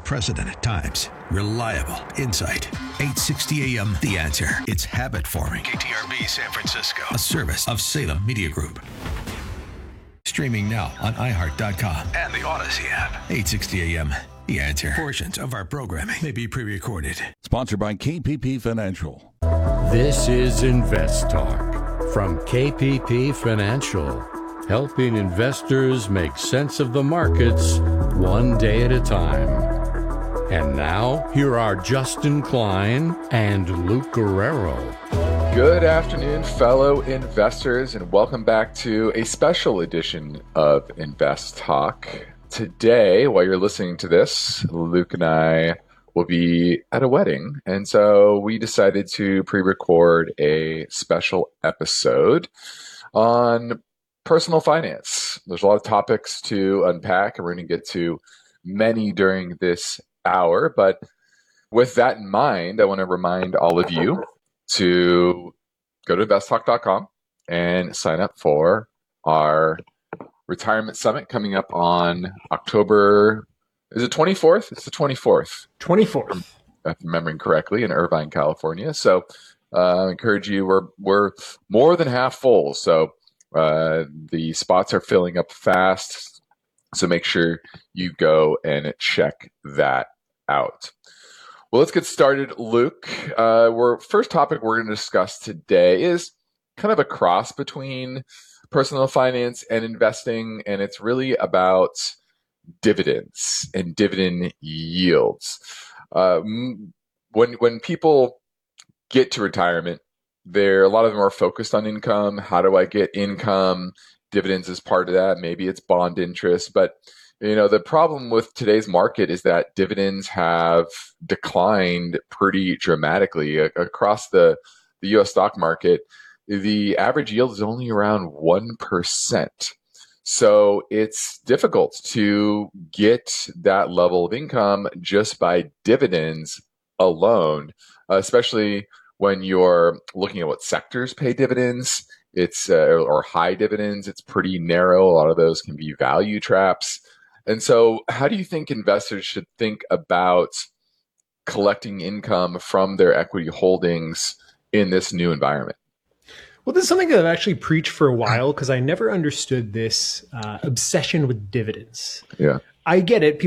unprecedented times. Reliable insight. 860 AM The Answer. It's habit forming. KTRB San Francisco. A service of Salem Media Group. Streaming now on iHeart.com and the Odyssey app. 860 AM The Answer. Portions of our programming may be pre-recorded. Sponsored by KPP Financial. This is Invest Talk from KPP Financial, helping investors make sense of the markets one day at a time. And now, here are Justin Klein and Luke Guerrero. Good afternoon, fellow investors, and welcome back to a special edition of Invest Talk. Today, while you're listening to this, Luke and I will be at a wedding, and so we decided to pre-record a special episode on personal finance. There's a lot of topics to unpack, and we're going to get to many during this hour, but with that in mind, I want to remind all of you to go to investtalk.com and sign up for our retirement summit coming up on October, is it 24th? It's the 24th. 24th. If I'm remembering correctly, in Irvine, California. So I encourage you, we're more than half full. So the spots are filling up fast. So make sure you go and check that out. Well, let's get started, Luke. First topic we're going to discuss today is kind of a cross between personal finance and investing, and it's really about dividends and dividend yields. When people get to retirement, a lot of them are focused on income. How do I get income? Dividends is part of that. Maybe it's bond interest, but the problem with today's market is that dividends have declined pretty dramatically across the U.S. stock market. The average yield is only around 1%. So it's difficult to get that level of income just by dividends alone, especially when you're looking at what sectors pay dividends. It's or high dividends. It's pretty narrow. A lot of those can be value traps. And so how do you think investors should think about collecting income from their equity holdings in this new environment? Well, this is something that I've actually preached for a while because I never understood this obsession with dividends. Yeah, I get it.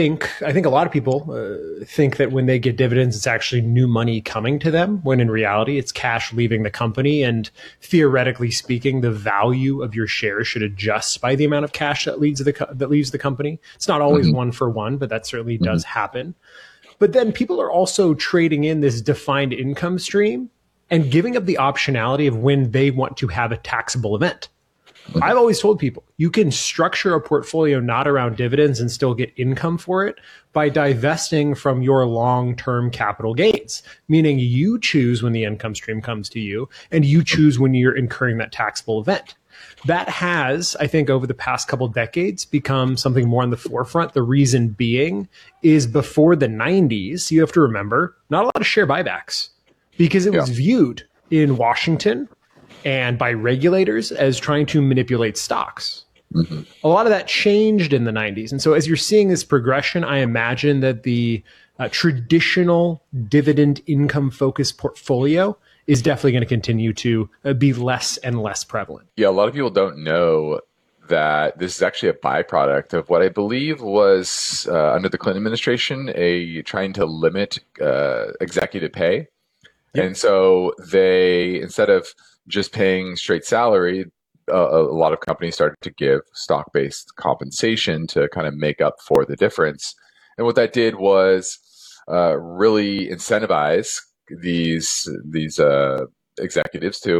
I think a lot of people think that when they get dividends, it's actually new money coming to them, when in reality, it's cash leaving the company. And theoretically speaking, the value of your shares should adjust by the amount of cash that leaves the company. It's not always one for one, but that certainly does happen. But then people are also trading in this defined income stream and giving up the optionality of when they want to have a taxable event. I've always told people you can structure a portfolio not around dividends and still get income for it by divesting from your long-term capital gains, meaning you choose when the income stream comes to you and you choose when you're incurring that taxable event. That has, I think, over the past couple decades become something more on the forefront. The reason being is before the 90s, you have to remember, not a lot of share buybacks because it was viewed in Washington and by regulators as trying to manipulate stocks. A lot of that changed in the 90s. And so as you're seeing this progression, I imagine that the traditional dividend income focused portfolio is definitely going to continue to be less and less prevalent. Yeah, a lot of people don't know that this is actually a byproduct of what I believe was under the Clinton administration, trying to limit executive pay. Yep. And so they, instead of just paying straight salary, a lot of companies started to give stock-based compensation to kind of make up for the difference. And what that did was really incentivize these executives to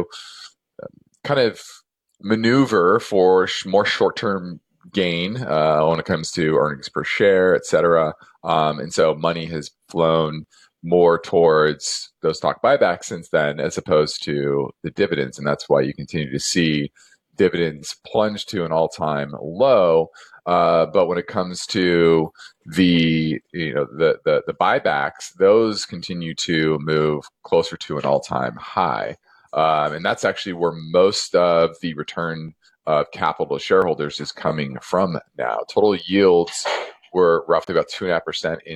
kind of maneuver for more short-term gain when it comes to earnings per share, et cetera. And so money has flown more towards those stock buybacks since then, as opposed to the dividends. And that's why you continue to see dividends plunge to an all-time low. But when it comes to the buybacks, those continue to move closer to an all-time high. And that's actually where most of the return of capital to shareholders is coming from now. Total yields were roughly about 2.5% in